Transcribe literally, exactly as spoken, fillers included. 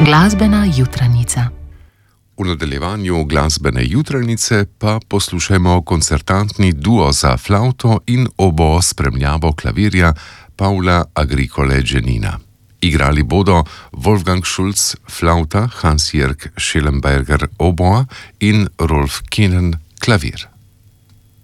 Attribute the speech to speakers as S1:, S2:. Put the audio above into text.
S1: Glasbena jutranica.
S2: V nadaljevanju glasbene jutranice pa poslušajmo koncertantni duo za flavto in oboe spremljavo klavirja Pavla Agricole Genina. Igrali bodo Wolfgang Schulz flauta, Hans-Jörg Schellenberger oboe in Rolf Kenen klavir.